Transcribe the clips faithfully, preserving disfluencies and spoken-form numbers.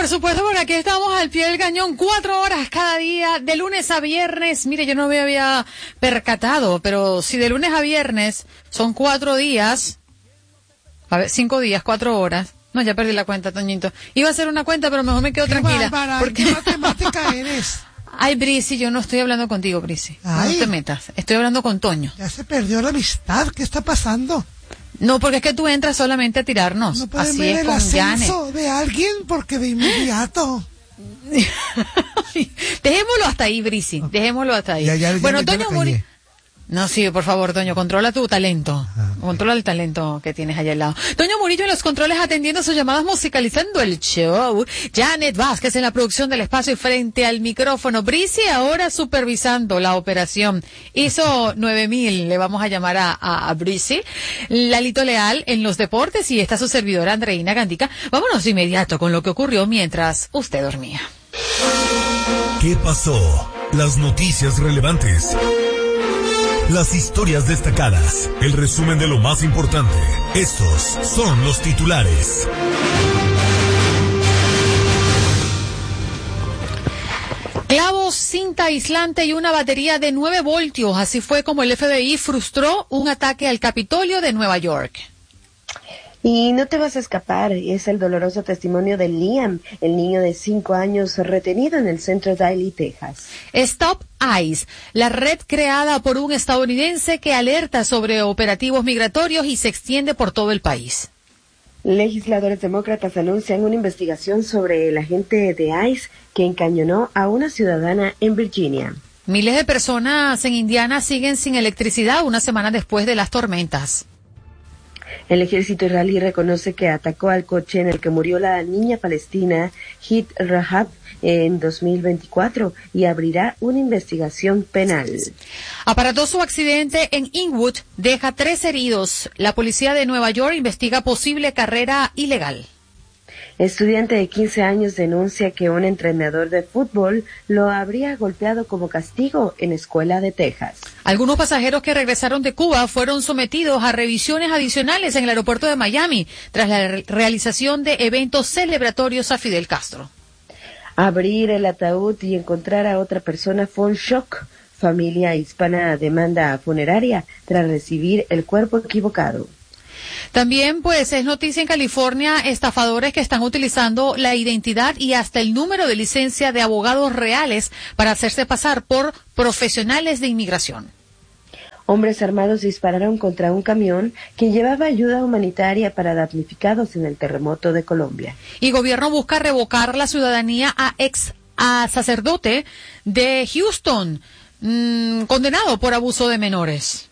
supuesto, porque aquí estamos al pie del cañón, cuatro horas cada día, de lunes a viernes. Mire, yo no me había percatado, pero si de lunes a viernes son cuatro días, a ver, cinco días, cuatro horas. No, ya perdí la cuenta, Toñito. Iba a hacer una cuenta, pero mejor me quedo Qué tranquila. bárbara, Porque... ¿qué matemática eres? Ay, Brisi, yo no estoy hablando contigo, Brisi. No te metas. Estoy hablando con Toño. Ya se perdió la amistad. ¿Qué está pasando? No, porque es que tú entras solamente a tirarnos. No pueden Así ver es el con ascenso Janet. de alguien porque de inmediato. Dejémoslo hasta ahí, Brisi. Dejémoslo hasta ahí. Ya, ya, ya, bueno, ya Toño Muri... No, sí, por favor, Toño, controla tu talento. Ah, controla el talento que tienes allá al lado. Toño Murillo en los controles atendiendo sus llamadas, musicalizando el show. Janet Vázquez en la producción del espacio y frente al micrófono. Brisi ahora supervisando la operación. Hizo nueve mil, le vamos a llamar a, a, a Brisi. Lalito Leal en los deportes y está su servidora Andreina Gandica. Vámonos de inmediato con lo que ocurrió mientras usted dormía. ¿Qué pasó? Las noticias relevantes. Las historias destacadas, el resumen de lo más importante. Estos son los titulares. Clavos, cinta aislante y una batería de nueve voltios. Así fue como el F B I frustró un ataque al Capitolio de Nueva York. Y no te vas a escapar, es el doloroso testimonio de Liam, el niño de cinco años retenido en el centro Daly, Texas. Stop ICE, la red creada por un estadounidense que alerta sobre operativos migratorios y se extiende por todo el país. Legisladores demócratas anuncian una investigación sobre el agente de ICE que encañonó a una ciudadana en Virginia. Miles de personas en Indiana siguen sin electricidad una semana después de las tormentas. El ejército israelí reconoce que atacó al coche en el que murió la niña palestina Hit Rahab en dos mil veinticuatro y abrirá una investigación penal. Aparatoso accidente en Inwood deja tres heridos. La policía de Nueva York investiga posible carrera ilegal. Estudiante de quince años denuncia que un entrenador de fútbol lo habría golpeado como castigo en escuela de Texas. Algunos pasajeros que regresaron de Cuba fueron sometidos a revisiones adicionales en el aeropuerto de Miami tras la re- realización de eventos celebratorios a Fidel Castro. Abrir el ataúd y encontrar a otra persona fue un shock. Familia hispana demanda funeraria tras recibir el cuerpo equivocado. También, pues, es noticia en California, estafadores que están utilizando la identidad y hasta el número de licencia de abogados reales para hacerse pasar por profesionales de inmigración. Hombres armados dispararon contra un camión que llevaba ayuda humanitaria para damnificados en el terremoto de Colombia. Y gobierno busca revocar la ciudadanía a ex a sacerdote de Houston, mmm, condenado por abuso de menores.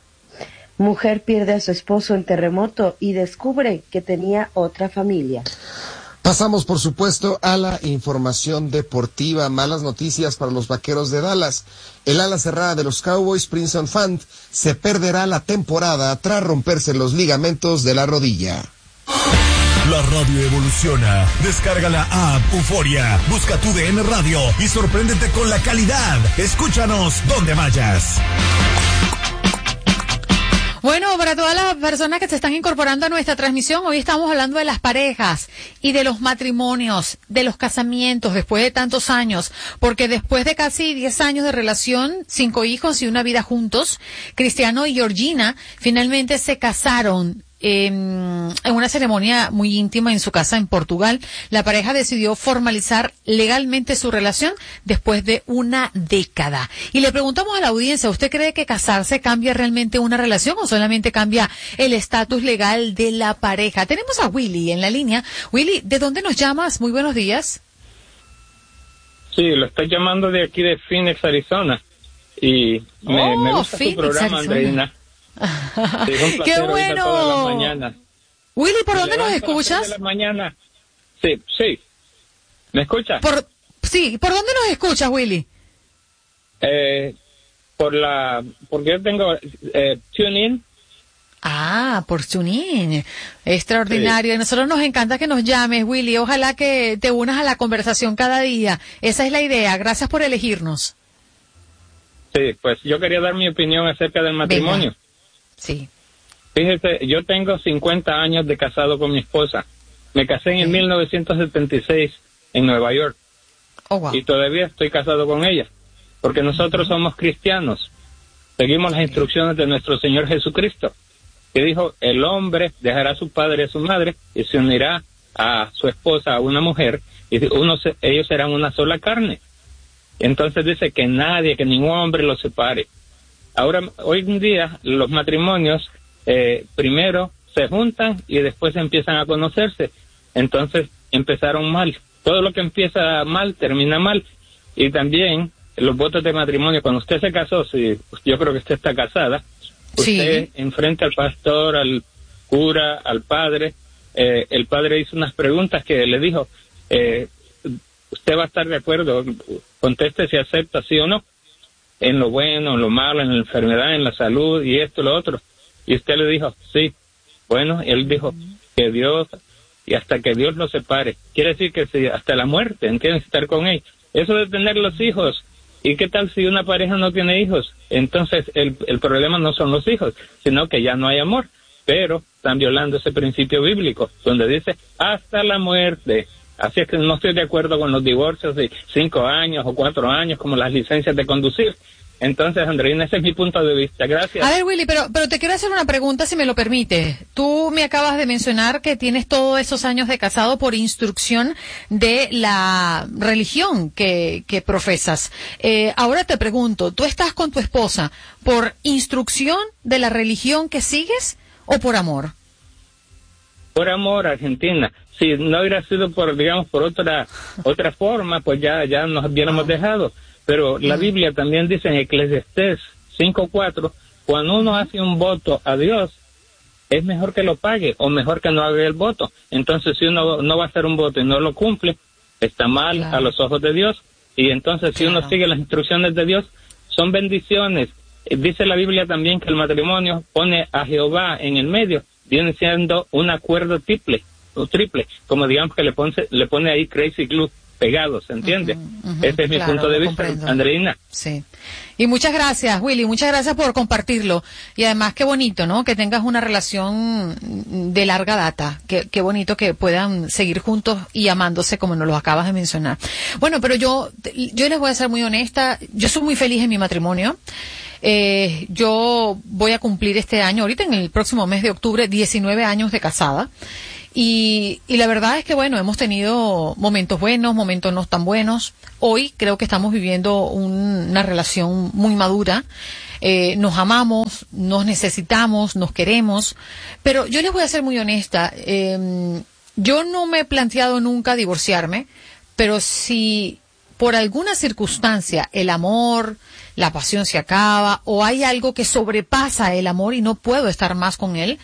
Mujer pierde a su esposo en terremoto y descubre que tenía otra familia. Pasamos, por supuesto, a la información deportiva. Malas noticias para los Vaqueros de Dallas. El ala cerrada de los Cowboys, Princeton Fant, se perderá la temporada tras romperse los ligamentos de la rodilla. La radio evoluciona. Descarga la app Euforia. Busca tu D N Radio y sorpréndete con la calidad. Escúchanos donde vayas. Bueno, para todas las personas que se están incorporando a nuestra transmisión, hoy estamos hablando de las parejas y de los matrimonios, de los casamientos después de tantos años, porque después de casi diez años de relación, cinco hijos y una vida juntos, Cristiano y Georgina finalmente se casaron. Eh, en una ceremonia muy íntima en su casa en Portugal, la pareja decidió formalizar legalmente su relación después de una década. Y le preguntamos a la audiencia, ¿usted cree que casarse cambia realmente una relación o solamente cambia el estatus legal de la pareja? Tenemos a Willy en la línea. Willy, ¿de dónde nos llamas? Muy buenos días. Sí, lo estoy llamando de aquí de Phoenix, Arizona. Y me, oh, me gusta Phoenix, tu programa, Arizona. Andreina. Sí, es un placer. ¡Qué bueno! Todas las mañanas. Willy, ¿por Me dónde nos levanto a las seis escuchas? de la mañana. Sí, sí. ¿Me escuchas? Por, sí, ¿por dónde nos escuchas, Willy? Eh, por la, porque yo tengo eh, TuneIn. Ah, por TuneIn. Extraordinario. Sí. A nosotros nos encanta que nos llames, Willy. Ojalá que te unas a la conversación cada día. Esa es la idea. Gracias por elegirnos. Sí, pues yo quería dar mi opinión acerca del matrimonio. Venga. Sí. Fíjese, yo tengo cincuenta años de casado con mi esposa. Me casé en sí. mil novecientos setenta y seis en Nueva York. Oh, wow. Y todavía estoy casado con ella, porque nosotros somos cristianos. Seguimos las instrucciones de nuestro Señor Jesucristo, que dijo, el hombre dejará a su padre y a su madre y se unirá a su esposa, a una mujer, y uno se, ellos serán una sola carne. Entonces dice que nadie, que ningún hombre los separe. Ahora, hoy en día, los matrimonios eh, primero se juntan y después empiezan a conocerse. Entonces empezaron mal. Todo lo que empieza mal termina mal. Y también los votos de matrimonio, cuando usted se casó, si yo creo que usted está casada, usted Sí. enfrenta al pastor, al cura, al padre. Eh, el padre hizo unas preguntas que le dijo, eh, usted va a estar de acuerdo, conteste si acepta sí o no, en lo bueno, en lo malo, en la enfermedad, en la salud y esto, lo otro. Y usted le dijo, sí. Bueno, él dijo que Dios, y hasta que Dios los separe. Quiere decir que si hasta la muerte, entienden, estar con él. Eso de tener los hijos. ¿Y qué tal si una pareja no tiene hijos? Entonces el, el problema no son los hijos, sino que ya no hay amor. Pero están violando ese principio bíblico, donde dice hasta la muerte. Así es que no estoy de acuerdo con los divorcios de cinco años o cuatro años, como las licencias de conducir. Entonces, Andreina, ese es mi punto de vista. Gracias. A ver, Willy, pero, pero te quiero hacer una pregunta, si me lo permite. Tú me acabas de mencionar que tienes todos esos años de casado por instrucción de la religión que, que profesas. Eh, ahora te pregunto, ¿tú estás con tu esposa por instrucción de la religión que sigues o por amor? Por amor, Argentina. Si no hubiera sido por, digamos, por otra otra forma, pues ya ya nos hubiéramos dejado. Pero la Biblia también dice en Eclesiastés cinco cuatro, cuando uno hace un voto a Dios, es mejor que lo pague o mejor que no haga el voto. Entonces, si uno no va a hacer un voto y no lo cumple, está mal Claro. a los ojos de Dios. Y entonces, si Claro. uno sigue las instrucciones de Dios, son bendiciones. Eh, Dice la Biblia también que el matrimonio pone a Jehová en el medio, viene siendo un acuerdo triple, o triple, como digamos que le pone, le pone ahí crazy glue pegados, ¿se entiende? Ujú, ujú, Ese es mi claro, punto de lo vista, comprendo. Andreina. Sí. Y muchas gracias, Willy, muchas gracias por compartirlo. Y además, qué bonito, ¿no? Que tengas una relación de larga data. Qué, qué bonito que puedan seguir juntos y amándose como nos lo acabas de mencionar. Bueno, pero yo, yo les voy a ser muy honesta. Yo soy muy feliz en mi matrimonio. Eh, yo voy a cumplir este año, ahorita en el próximo mes de octubre, diecinueve años de casada. Y, y la verdad es que, bueno, hemos tenido momentos buenos, momentos no tan buenos. Hoy creo que estamos viviendo un- una relación muy madura. Eh, nos amamos, nos necesitamos, nos queremos. Pero yo les voy a ser muy honesta. Eh, yo no me he planteado nunca divorciarme, pero si por alguna circunstancia el amor, la pasión se acaba o hay algo que sobrepasa el amor y no puedo estar más con él,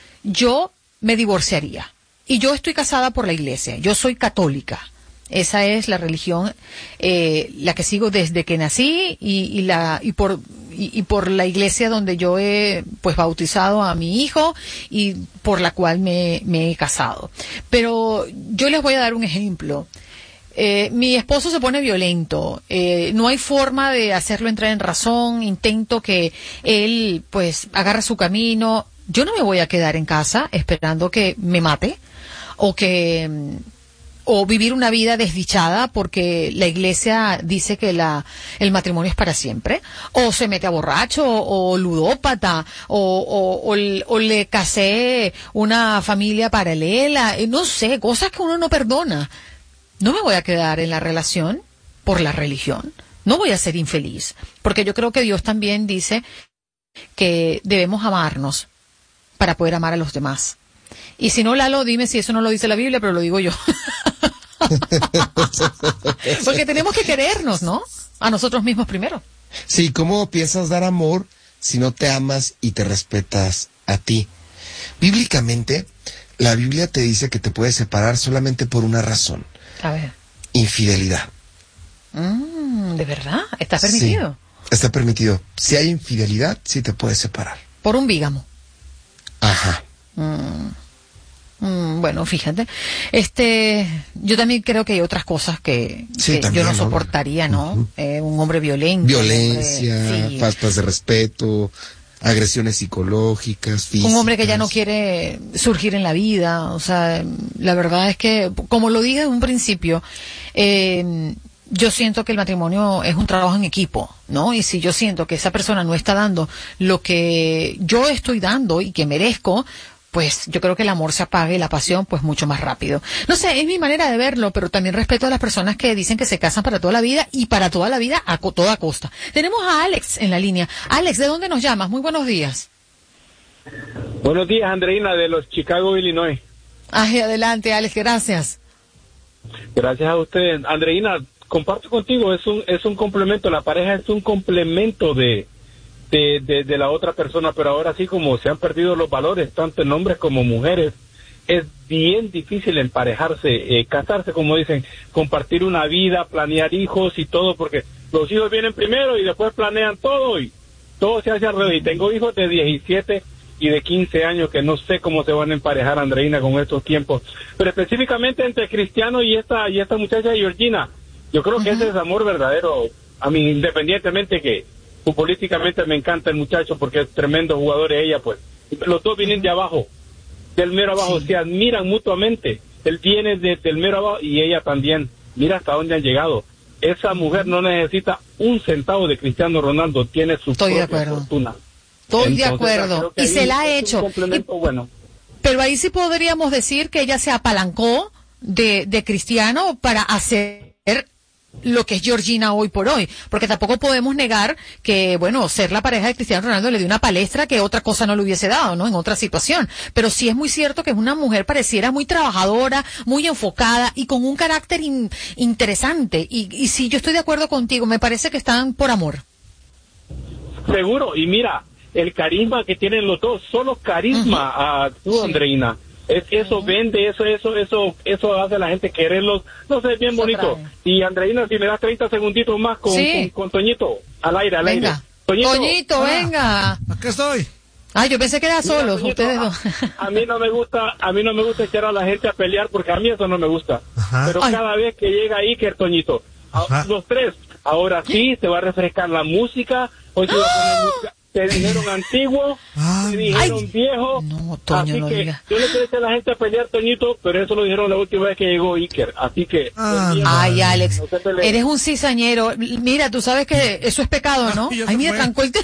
yo me divorciaría. Y yo estoy casada por la iglesia, yo soy católica. Esa es la religión, eh, la que sigo desde que nací y, y la y por y, y por la iglesia donde yo he pues bautizado a mi hijo y por la cual me, me he casado. Pero yo les voy a dar un ejemplo. Eh, mi esposo se pone violento, eh, no hay forma de hacerlo entrar en razón, intento que él pues agarre su camino. Yo no me voy a quedar en casa esperando que me mate o que o vivir una vida desdichada porque la iglesia dice que la el matrimonio es para siempre, o se mete a borracho o, o ludópata o, o, o, o le casé una familia paralela, eh, no sé, cosas que uno no perdona. No me voy a quedar en la relación por la religión, no voy a ser infeliz, porque yo creo que Dios también dice que debemos amarnos para poder amar a los demás. Y si no, Lalo, dime si eso no lo dice la Biblia, pero lo digo yo. Porque tenemos que querernos, ¿no? A nosotros mismos primero. Sí, ¿cómo piensas dar amor si no te amas y te respetas a ti? Bíblicamente, la Biblia te dice que te puedes separar solamente por una razón: A ver. infidelidad. Mm, ¿de verdad? ¿Está permitido? Sí, está permitido. Si hay infidelidad, sí te puedes separar. Por un bígamo. Ajá. Mm. Mm, bueno, fíjate, este, yo también creo que hay otras cosas que, Sí, que también, yo no ¿no? soportaría, ¿no? Ujú. Eh, un hombre violento. Violencia, un hombre- sí. faltas de respeto, agresiones psicológicas, físicas. Un hombre que ya no quiere surgir en la vida, o sea, la verdad es que, como lo dije en un principio, eh, yo siento que el matrimonio es un trabajo en equipo, ¿no? Y si yo siento que esa persona no está dando lo que yo estoy dando y que merezco, pues yo creo que el amor se apaga y la pasión pues mucho más rápido. No sé, es mi manera de verlo, pero también respeto a las personas que dicen que se casan para toda la vida y para toda la vida a co- toda costa. Tenemos a Alex en la línea. Alex, ¿de dónde nos llamas? Muy buenos días. Buenos días, Andreina, de los Chicago, Illinois. Ay, adelante, Alex, gracias. Gracias a ustedes. Andreina, comparto contigo, es un es un complemento, la pareja es un complemento de, de, de, de la otra persona, pero ahora sí, como se han perdido los valores, tanto en hombres como mujeres, es bien difícil emparejarse, eh, casarse, como dicen, compartir una vida, planear hijos y todo, porque los hijos vienen primero y después planean todo y todo se hace alrededor. Y tengo hijos de diecisiete y de quince años que no sé cómo se van a emparejar, Andreina, con estos tiempos. Pero específicamente entre Cristiano y esta y esta muchacha Georgina, yo creo que uh-huh. ese es amor verdadero. A mí, independientemente que futbolísticamente me encanta el muchacho porque es tremendo jugador y ella, pues, los dos vienen de abajo, del mero abajo, sí. Se admiran mutuamente. Él viene de, del mero abajo y ella también. Mira hasta dónde han llegado. Esa mujer no necesita un centavo de Cristiano Ronaldo, tiene su Estoy propia de acuerdo. fortuna. Estoy Entonces, de acuerdo. Y se la ha hecho. Y, bueno. Pero ahí sí podríamos decir que ella se apalancó de, de Cristiano para hacer lo que es Georgina hoy por hoy, porque tampoco podemos negar que, bueno, ser la pareja de Cristiano Ronaldo le dio una palestra que otra cosa no le hubiese dado, ¿no? En otra situación. Pero sí es muy cierto que es una mujer pareciera muy trabajadora, muy enfocada y con un carácter in, interesante. Y, y sí, yo estoy de acuerdo contigo, me parece que están por amor. Seguro, y mira, el carisma que tienen los dos, solo carisma uh-huh. a tú, sí. Andreina. Es, eso uh-huh. vende, eso, eso, eso, eso hace a la gente quererlos, no sé, es bien eso bonito. Trae. Y Andreina, si me das treinta segunditos más con, sí. con, con Toñito, al aire, al venga. aire. Toñito, Toñito, ah, venga. Aquí estoy. Ah, yo pensé que era solo, ustedes dos. A, a mí no me gusta, a mí no me gusta echar a la gente a pelear porque a mí eso no me gusta. Ajá. Pero Ay. cada vez que llega Iker, Toñito, a, los tres, ahora sí se va a refrescar la música, hoy se va a poner música. Te dijeron antiguo, ah, te dijeron ay, viejo, no, Toño, así no que diga. yo no quiero echar a la gente a pelear, Toñito, pero eso lo dijeron la última vez que llegó Iker, así que... Ah, ay, Alex, no eres un cizañero. Mira, tú sabes que eso es pecado, ¿no? Ay, mira, tranquilo.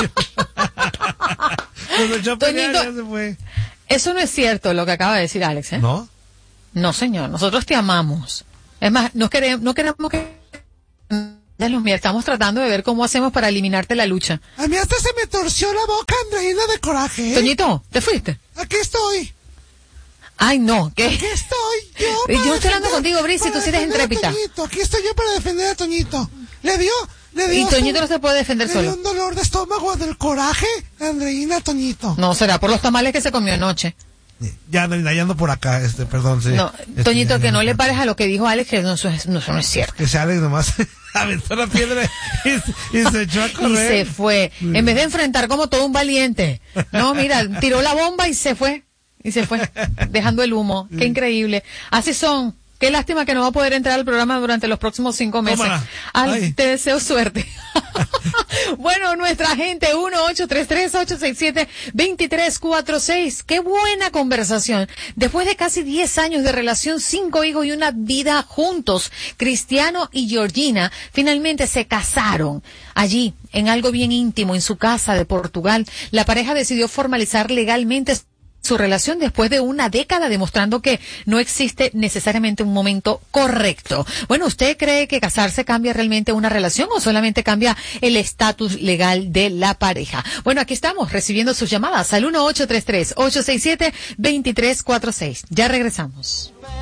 Toñito, eso no es cierto lo que acaba de decir Alex, ¿eh? ¿No? No, señor, nosotros te amamos. Es más, no queremos, no queremos que... Mira, estamos tratando de ver cómo hacemos para eliminarte la lucha. A mí hasta se me torció la boca, Andreina, de coraje, ¿eh? Toñito, ¿te fuiste? Aquí estoy. Ay, no, ¿qué? Aquí estoy yo. Yo estoy hablando contigo, Brice, tú sí eres intrépida. Aquí estoy yo para defender a Toñito. Le dio, le dio. Y Toñito no se puede defender le solo. Le dio un dolor de estómago del coraje, Andreina, Toñito. No, será por los tamales que se comió anoche. Ya, ya ando por acá, este, perdón, sí. No, este, Toñito, ya, que ya, no ya, le pares a lo que dijo Alex, que no, eso, es, no, eso no es cierto. Que se Alex nomás aventó la piedra y, y se echó a correr. Y se fue. Sí. En vez de enfrentar como todo un valiente. No, mira, tiró la bomba y se fue. Y se fue, dejando el humo. Qué increíble. Así son. Qué lástima que no va a poder entrar al programa durante los próximos cinco meses. Al, te deseo suerte. Bueno, nuestra gente, uno ocho tres tres, ocho seis siete, dos tres cuatro seis. Qué buena conversación. Después de casi diez años de relación, cinco hijos y una vida juntos, Cristiano y Georgina finalmente se casaron. Allí, en algo bien íntimo, en su casa de Portugal, la pareja decidió formalizar legalmente su relación después de una década, demostrando que no existe necesariamente un momento correcto. Bueno, ¿usted cree que casarse cambia realmente una relación o solamente cambia el estatus legal de la pareja? Bueno, aquí estamos recibiendo sus llamadas al uno ocho tres tres, ocho seis siete, dos tres cuatro seis. Ya regresamos.